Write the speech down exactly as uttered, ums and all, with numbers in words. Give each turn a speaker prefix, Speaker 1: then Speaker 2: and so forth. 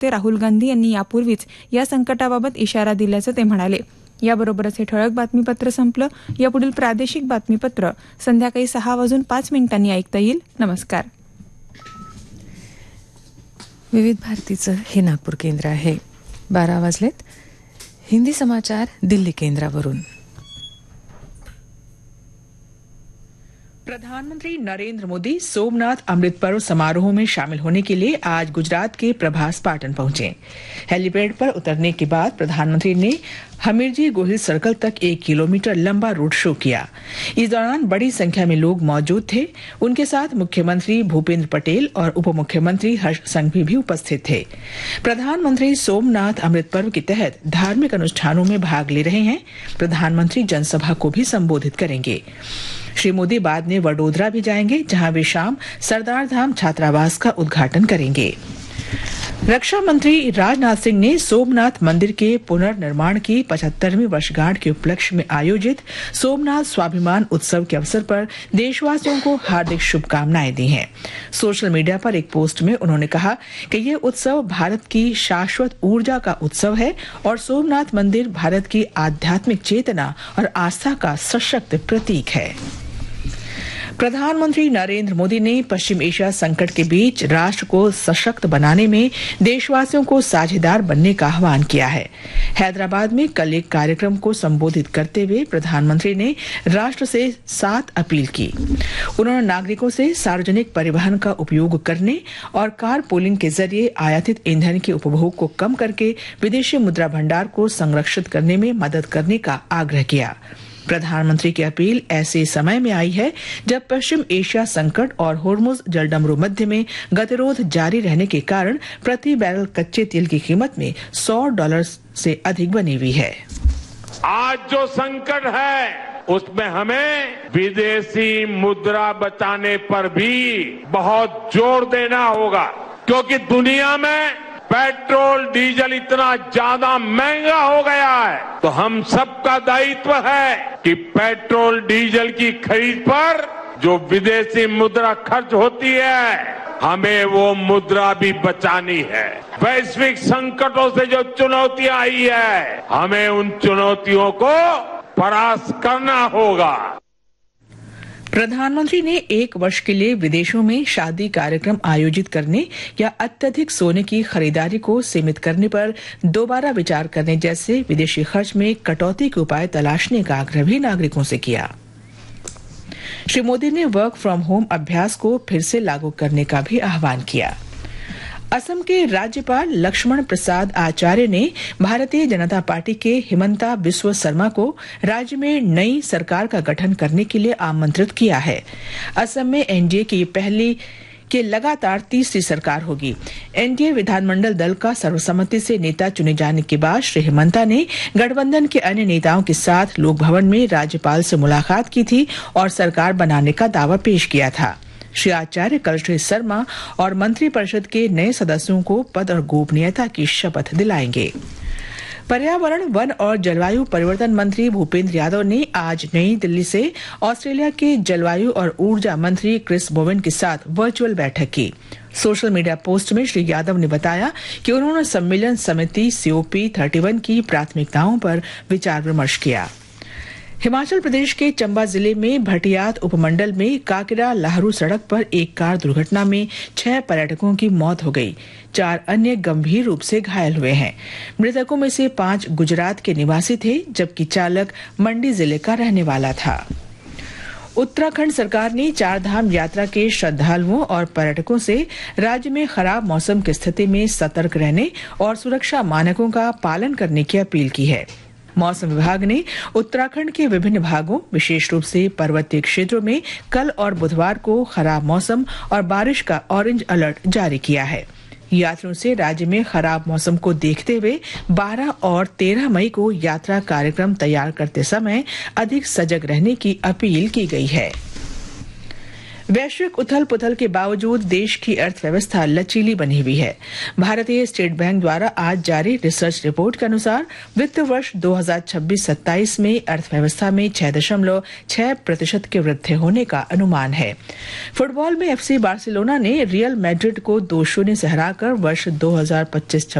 Speaker 1: प्रवक्ते राहुल गांधी यांनी यापूर्वीच या संकटाबाबत इशारा दिल्याचं ते म्हणाले. याबरोबरच हे ठळक बातमीपत्र संपलं. यापुढील प्रादेशिक बातमीपत्र संध्याकाळी सहा वाजून पाच मिनिटांनी ऐकता येईल. नमस्कार.
Speaker 2: विविध भारतीचं हे नागपूर केंद्र आहे. बारा वाजलेत. हिंदी समाचार दिल्ली केंद्रावरून.
Speaker 3: प्रधानमंत्री नरेंद्र मोदी सोमनाथ अमृत पर्व समारोह में शामिल होने के लिए आज गुजरात के प्रभास पाटन पहुंचे. हेलीपैड पर उतरने के बाद प्रधानमंत्री ने हमीरजी गोहिल सर्कल तक एक किलोमीटर लंबा रोड शो किया. इस दौरान बड़ी संख्या में लोग मौजूद थे. उनके साथ मुख्यमंत्री भूपेंद्र पटेल और उप मुख्यमंत्री हर्ष संघवी भी उपस्थित थे. प्रधानमंत्री सोमनाथ अमृत पर्व के तहत धार्मिक अनुष्ठानों में भाग ले रहे हैं. प्रधानमंत्री जनसभा को भी संबोधित करेंगे. श्री मोदी बाद में वडोदरा भी जाएंगे, जहां वे शाम सरदार धाम छात्रावास का उद्घाटन करेंगे. रक्षा मंत्री राजनाथ सिंह ने सोमनाथ मंदिर के पुनर्निर्माण की पचहत्तरवीं वर्षगांठ के उपलक्ष्य में आयोजित सोमनाथ स्वाभिमान उत्सव के अवसर पर देशवासियों को हार्दिक शुभकामनाएं दी हैं. सोशल मीडिया पर एक पोस्ट में उन्होंने कहा कि ये उत्सव भारत की शाश्वत ऊर्जा का उत्सव है और सोमनाथ मंदिर भारत की आध्यात्मिक चेतना और आस्था का सशक्त प्रतीक है. प्रधानमंत्री नरेंद्र मोदी ने पश्चिम एशिया संकट के बीच राष्ट्र को सशक्त बनाने में देशवासियों को साझेदार बनने का आह्वान किया है. हैदराबाद में कल एक कार्यक्रम को संबोधित करते हुए प्रधानमंत्री ने राष्ट्र से सात अपील की. उन्होंने नागरिकों से सार्वजनिक परिवहन का उपयोग करने और कार पूलिंग के जरिए आयातित ईंधन के उपभोग को कम करके विदेशी मुद्रा भंडार को संरक्षित करने में मदद करने का आग्रह किया. प्रधानमंत्री की अपील ऐसे समय में आई है जब पश्चिम एशिया संकट और होर्मुज जलडमरू मध्य में गतिरोध जारी रहने के कारण प्रति बैरल कच्चे तेल की कीमत में सौ डॉलर से अधिक बनी हुई है.
Speaker 4: आज जो संकट है उसमें हमें विदेशी मुद्रा बचाने पर भी बहुत जोर देना होगा, क्योंकि दुनिया में पेट्रोल डीजल इतना ज्यादा महंगा हो गया है. तो हम सबका दायित्व है कि पेट्रोल डीजल की खरीद पर जो विदेशी मुद्रा खर्च होती है हमें वो मुद्रा भी बचानी है. वैश्विक संकटों से जो चुनौतियां आई है हमें उन चुनौतियों को परास्त करना होगा.
Speaker 3: प्रधानमंत्री ने एक वर्ष के लिए विदेशों में शादी कार्यक्रम आयोजित करने या अत्यधिक सोने की खरीदारी को सीमित करने पर दोबारा विचार करने जैसे विदेशी खर्च में कटौती के उपाय तलाशने का आग्रह भी नागरिकों से किया. श्री मोदी ने वर्क फ्रॉम होम अभ्यास को फिर से लागू करने का भी आह्वान किया. असम के राज्यपाल लक्ष्मण प्रसाद आचार्य ने भारतीय जनता पार्टी के हिमंता बिस्व शर्मा को राज्य में नई सरकार का गठन करने के लिए आमंत्रित किया है. असम में एनडीए की पहली के लगातार तीसरी सरकार होगी. एनडीए विधानमंडल दल का सर्वसम्मति से नेता चुने जाने के बाद श्री हिमंता ने गठबंधन के अन्य नेताओं के साथ लोक भवन में राज्यपाल से मुलाकात की थी और सरकार बनाने का दावा पेश किया था. श्री आचार्य कल श्री शर्मा और मंत्रिपरिषद के नए सदस्यों को पद और गोपनीयता की शपथ दिलाएंगे. पर्यावरण, वन और जलवायु परिवर्तन मंत्री भूपेंद्र यादव ने आज नई दिल्ली से ऑस्ट्रेलिया के जलवायु और ऊर्जा मंत्री क्रिस बोवेन के साथ वर्चुअल बैठक की. सोशल मीडिया पोस्ट में श्री यादव ने बताया कि उन्होंने सम्मेलन समिति सीओपी इकतीस की प्राथमिकताओं पर विचार विमर्श किया. हिमाचल प्रदेश के चंबा जिले में भटियात उपमंडल में काकिरा लाहरू सड़क पर एक कार दुर्घटना में छह पर्यटकों की मौत हो गई. चार अन्य गंभीर रूप से घायल हुए हैं. मृतकों में से पांच गुजरात के निवासी थे, जबकि चालक मंडी जिले का रहने वाला था. उत्तराखंड सरकार ने चार धाम यात्रा के श्रद्धालुओं और पर्यटकों से राज्य में खराब मौसम की स्थिति में सतर्क रहने और सुरक्षा मानकों का पालन करने की अपील की है. मौसम विभाग ने उत्तराखंड के विभिन्न भागों, विशेष रूप से पर्वतीय क्षेत्रों में कल और बुधवार को खराब मौसम और बारिश का ऑरेंज अलर्ट जारी किया है. यात्रियों से राज्य में खराब मौसम को देखते हुए बारह और तेरह मई को यात्रा कार्यक्रम तैयार करते समय अधिक सजग रहने की अपील की गई है. वैश्विक उथल पुथल के बावजूद देश की अर्थव्यवस्था लचीली बनी हुई है। भारतीय स्टेट बैंक द्वारा आज जारी रिसर्च रिपोर्ट के अनुसार वित्त वर्ष दो हज़ार छब्बीस सत्ताईस में अर्थव्यवस्था में छह दशमलव छह प्रतिशत के वृद्धि होने का अनुमान है। फुटबॉल में एफसी बार्सिलोना ने रियल मैड्रिड को दो शून्य से हराकर वर्ष दो हज़ार पच्चीस